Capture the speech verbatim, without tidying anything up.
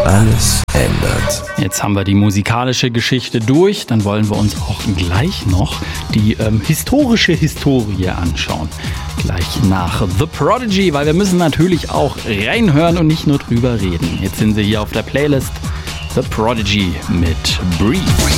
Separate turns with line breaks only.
alles ändert.
Jetzt haben wir die musikalische Geschichte durch, dann wollen wir uns auch gleich noch die ähm, historische Historie anschauen. Gleich nach The Prodigy, weil wir müssen natürlich auch reinhören und nicht nur drüber reden. Jetzt sind sie hier auf der Playlist The Prodigy mit Breathe.